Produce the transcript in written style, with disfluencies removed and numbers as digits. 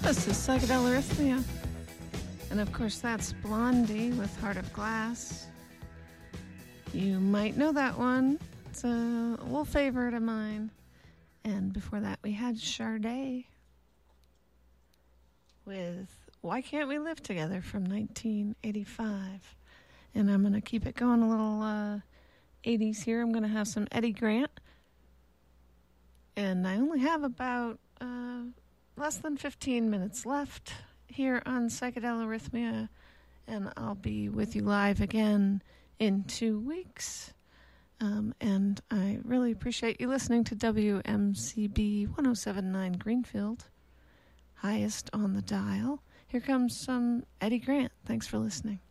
This is Psychedelarrhythmia. And of course, that's Blondie with Heart of Glass. You might know that one. It's a little favorite of mine. And before that, we had Sade with Why Can't We Live Together from 1985. And I'm going to keep it going a little 80s here. I'm going to have some Eddie Grant. And I only have about less than 15 minutes left here on Psychedelarrhythmia, and I'll be with you live again in 2 weeks. And I really appreciate you listening to WMCB 1079 Greenfield, highest on the dial. Here comes some Eddie Grant. Thanks for listening.